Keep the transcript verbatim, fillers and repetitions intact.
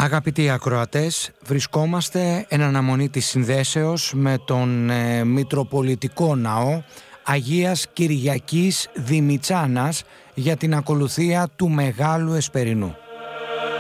Αγαπητοί ακροατές, βρισκόμαστε εν αναμονή της συνδέσεως με τον ε, Μητροπολιτικό Ναό Αγίας Κυριακής Δημητσάνας για την ακολουθία του Μεγάλου Εσπερινού.